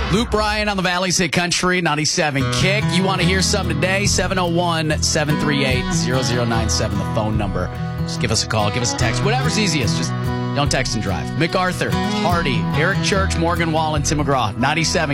Luke Bryan on the Valley's Hit Country 97 Kick. You want to hear something today? 701-738-0097, the phone number. Just give us a call, give us a text, whatever's easiest. Just don't text and drive. MacArthur, Hardy, Eric Church, Morgan Wallen, Tim McGraw, 97